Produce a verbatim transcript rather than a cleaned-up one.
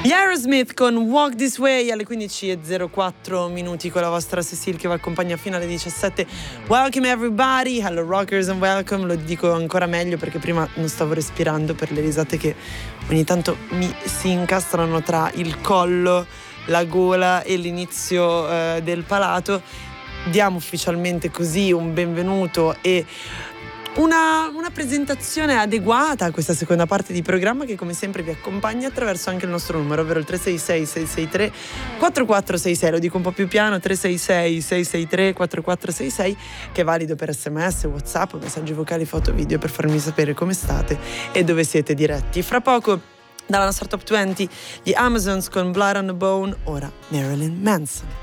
Gli Aerosmith con Walk This Way alle quindici e zero quattro minuti con la vostra Cecile che vi accompagna fino alle diciassette. Welcome everybody, hello rockers and welcome. Lo dico ancora meglio perché prima non stavo respirando per le risate che ogni tanto mi si incastrano tra il collo, la gola e l'inizio eh, del palato. Diamo ufficialmente così un benvenuto e Una, una presentazione adeguata a questa seconda parte di programma che come sempre vi accompagna attraverso anche il nostro numero, ovvero il tre sei sei sei sei tre quattro quattro sei sei. Lo dico un po' più piano: tre sei sei sei sei tre quattro quattro sei sei, che è valido per sms, whatsapp, messaggi vocali, foto, video, per farmi sapere come state e dove siete diretti. Fra poco dalla nostra top venti gli Amazons con Blood on the Bone, ora Marilyn Manson.